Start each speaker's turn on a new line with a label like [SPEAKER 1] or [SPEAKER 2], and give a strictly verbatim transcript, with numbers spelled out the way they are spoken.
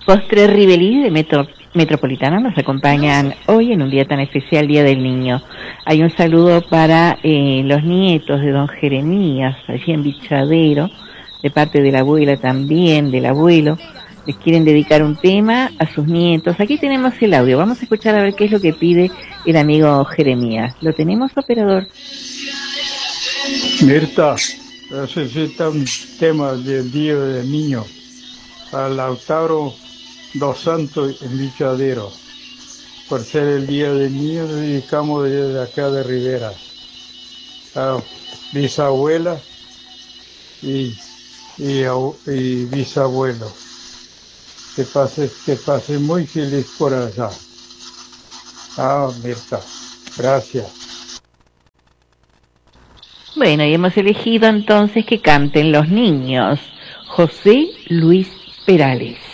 [SPEAKER 1] Postre Rivelí de Metro, Metropolitana nos acompañan hoy en un día tan especial, Día del Niño. Hay un saludo para eh, los nietos de don Jeremías, allí en Bichadero, de parte de la abuela también, del abuelo. Les quieren dedicar un tema a sus nietos. Aquí tenemos el audio, vamos a escuchar a ver qué es lo que pide el amigo Jeremías. ¿Lo tenemos, operador?
[SPEAKER 2] Mirta, necesita un tema del Día del Niño a Lautaro Dos Santos en Bichadero. Por ser el Día del Niño, le dedicamos desde acá de Rivera a bisabuela y, y, y bisabuelo. Que pase, que pase muy feliz por allá. Ah, Mirta, gracias.
[SPEAKER 1] Bueno, y hemos elegido entonces que canten los niños. José Luis Perales.